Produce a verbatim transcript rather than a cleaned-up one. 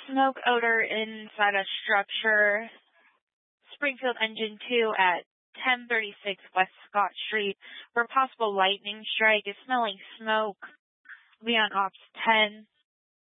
smoke odor inside a structure. Springfield Engine two at ten thirty-six West Scott Street for possible lightning strike is smelling smoke. Be on Ops ten.